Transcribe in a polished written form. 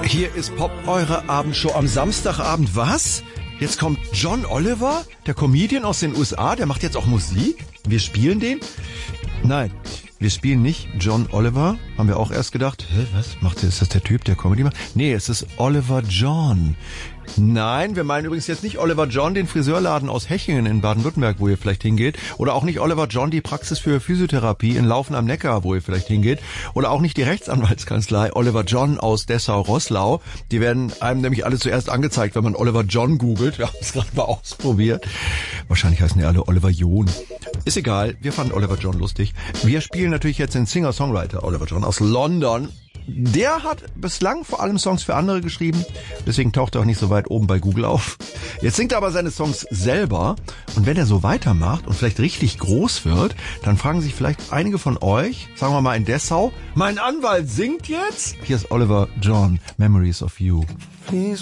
Hier ist Pop, eure Abendshow am Samstagabend. Was? Jetzt kommt John Oliver, der Comedian aus den USA, der macht jetzt auch Musik? Wir spielen den? Nein, wir spielen nicht John Oliver. Haben wir auch erst gedacht, was macht der? Ist das der Typ, der Comedy macht? Nee, es ist Oliver John. Nein, wir meinen übrigens jetzt nicht Oliver John, den Friseurladen aus Hechingen in Baden-Württemberg, wo ihr vielleicht hingeht. Oder auch nicht Oliver John, die Praxis für Physiotherapie in Laufen am Neckar, wo ihr vielleicht hingeht. Oder auch nicht die Rechtsanwaltskanzlei Oliver John aus Dessau-Roßlau. Die werden einem nämlich alle zuerst angezeigt, wenn man Oliver John googelt. Wir haben es gerade mal ausprobiert. Wahrscheinlich heißen die alle Oliver John. Ist egal, wir fanden Oliver John lustig. Wir spielen natürlich jetzt den Singer-Songwriter Oliver John aus London. Der hat bislang vor allem Songs für andere geschrieben, deswegen taucht er auch nicht so weit oben bei Google auf. Jetzt singt er aber seine Songs selber und wenn er so weitermacht und vielleicht richtig groß wird, dann fragen sich vielleicht einige von euch, sagen wir mal in Dessau, mein Anwalt singt jetzt? Hier ist Oliver John, Memories of You. Please